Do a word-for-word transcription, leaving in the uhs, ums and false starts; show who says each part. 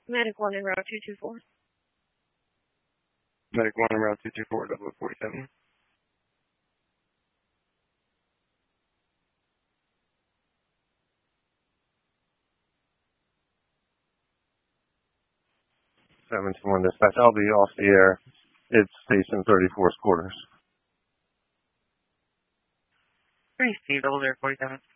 Speaker 1: Medic one en route two two four.
Speaker 2: Medic one en route two two four, double forty-seven. seven two one dispatch, I'll be off the air. It's station thirty-four's quarters.
Speaker 1: three Steve, double zero forty-seven.